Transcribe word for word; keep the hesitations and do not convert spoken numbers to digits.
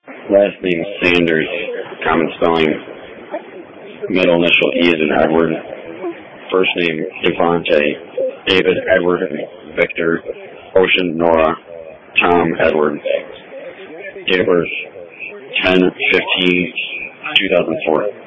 Last name Sanders, common spelling. Middle initial E is in Edward. First name Devontae, David Edward Victor, Ocean Nora, Tom Edward. Date of birth ten fifteen two thousand four.